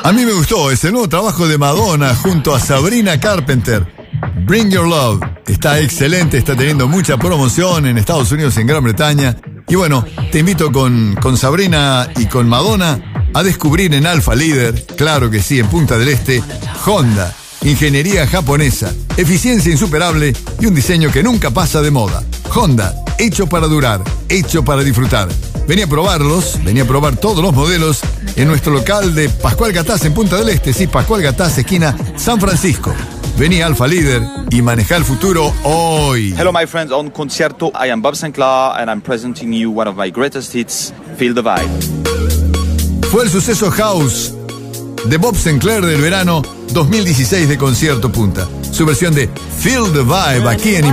A mí me gustó ese nuevo trabajo de Madonna junto a Sabrina Carpenter. Bring Your Love. Está excelente, está teniendo mucha promoción en Estados Unidos y en Gran Bretaña. Y bueno, te invito con Sabrina y con Madonna a descubrir en Alfa Líder, claro que sí, en Punta del Este, Honda. Ingeniería japonesa, eficiencia insuperable y un diseño que nunca pasa de moda. Honda, hecho para durar, hecho para disfrutar. Vení a probarlos, vení a probar todos los modelos en nuestro local de Pascual Gataz en Punta del Este, sí, Pascual Gataz, esquina San Francisco. Vení a Alfa Líder y maneja el futuro hoy. Hello my friends, on Concierto, I am Bob Sinclair and I'm presenting you one of my greatest hits, Feel the Vibe. Fue el suceso House de Bob Sinclair del verano 2016 de Concierto Punta. Su versión de Feel the Vibe aquí en